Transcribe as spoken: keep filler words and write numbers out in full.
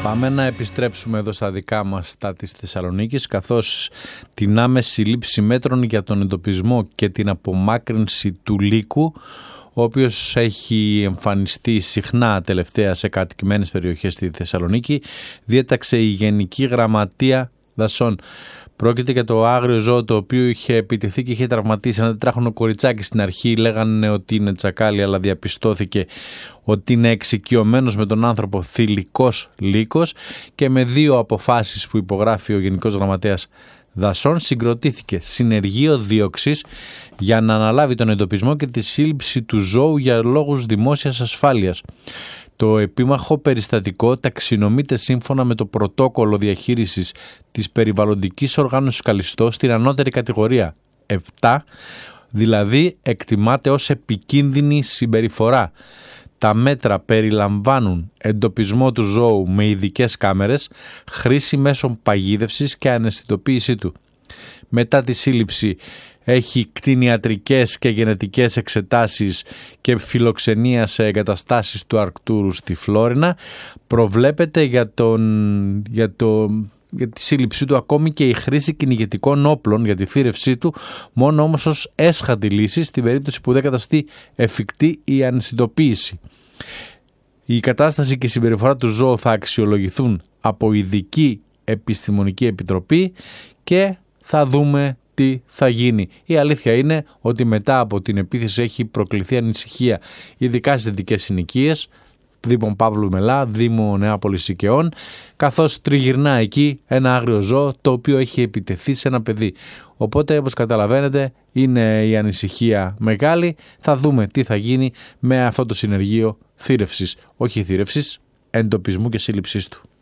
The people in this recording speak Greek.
Πάμε να επιστρέψουμε εδώ στα δικά μας στα της Θεσσαλονίκης, καθώς την άμεση λήψη μέτρων για τον εντοπισμό και την απομάκρυνση του λύκου, ο οποίος έχει εμφανιστεί συχνά τελευταία σε κατοικημένες περιοχές στη Θεσσαλονίκη, διέταξε η Γενική Γραμματεία Δασών. Πρόκειται για το άγριο ζώο το οποίο είχε επιτεθεί και είχε τραυματίσει ένα τετράχρονο κοριτσάκι. Στην αρχή λέγανε ότι είναι τσακάλι, αλλά διαπιστώθηκε ότι είναι εξοικειωμένος με τον άνθρωπο θηλυκός λύκος, και με δύο αποφάσεις που υπογράφει ο Γενικός Γραμματέας Δασών συγκροτήθηκε συνεργείο δίωξης για να αναλάβει τον εντοπισμό και τη σύλληψη του ζώου για λόγους δημόσιας ασφάλειας. Το επίμαχο περιστατικό ταξινομείται σύμφωνα με το πρωτόκολλο διαχείρισης της περιβαλλοντικής οργάνωσης Καλιστό στην ανώτερη κατηγορία επτά, δηλαδή εκτιμάται ως επικίνδυνη συμπεριφορά. Τα μέτρα περιλαμβάνουν εντοπισμό του ζώου με ειδικές κάμερες, χρήση μέσων παγίδευσης και αναισθητοποίησή του. Μετά τη σύλληψη έχει κτηνιατρικές και γενετικές εξετάσεις και φιλοξενία σε εγκαταστάσεις του Αρκτούρου στη Φλόρινα. Προβλέπεται για, τον, για, το, για τη σύλληψή του ακόμη και η χρήση κυνηγετικών όπλων για τη θύρευσή του, μόνο όμως ως έσχατη λύση στην περίπτωση που δεν καταστεί εφικτή η αναισθητοποίηση. Η κατάσταση και η συμπεριφορά του ζώου θα αξιολογηθούν από ειδική επιστημονική επιτροπή και θα δούμε τι θα γίνει. Η αλήθεια είναι ότι μετά από την επίθεση έχει προκληθεί ανησυχία, ειδικά στις δυτικές συνοικίες, Δήμο Παύλου Μελά, Δήμο Νεάπολης Σικαιών, καθώς τριγυρνά εκεί ένα άγριο ζώο το οποίο έχει επιτεθεί σε ένα παιδί. Οπότε, όπως καταλαβαίνετε, είναι η ανησυχία μεγάλη. Θα δούμε τι θα γίνει με αυτό το συνεργείο θύρευσης, όχι θύρευσης, εντοπισμού και σύλληψής του.